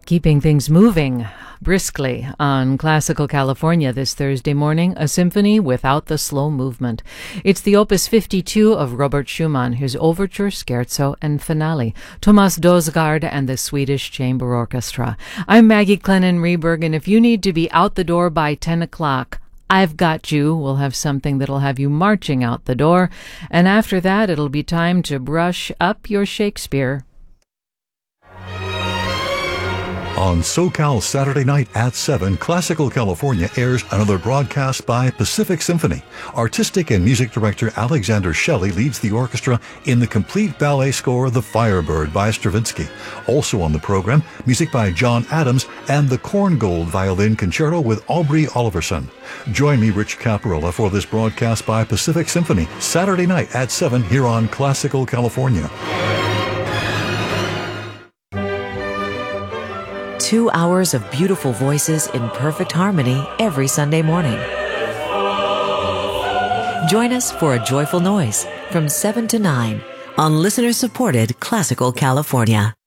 Keeping things moving briskly on Classical California this Thursday morning, a symphony without the slow movement. It's the Opus 52 of Robert Schumann, his Overture, Scherzo, and Finale, Thomas Dausgaard and the Swedish Chamber Orchestra. I'm Maggie Clennon-Reberg, and if you need to be out the door by 10 o'clock, I've got you. We'll have something that'll have you marching out the door, and after that it'll be time to brush up your Shakespeare. On SoCal Saturday night at 7, Classical California airs another broadcast by Pacific Symphony. Artistic and music director Alexander Shelley leads the orchestra in the complete ballet score The Firebird by Stravinsky. Also on the program, music by John Adams and the Korngold Violin Concerto with Aubrey Oliverson. Join me, Rich Caparola, for this broadcast by Pacific Symphony, Saturday night at 7 here on Classical California. 2 hours of beautiful voices in perfect harmony every Sunday morning. Join us for A Joyful Noise from 7 to 9 on listener-supported Classical California.